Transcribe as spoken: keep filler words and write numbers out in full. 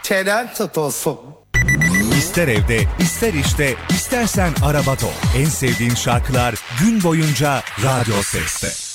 çenen tutulsun. İster evde, ister işte, istersen arabada ol. En sevdiğin şarkılar gün boyunca Radyo Ses'te.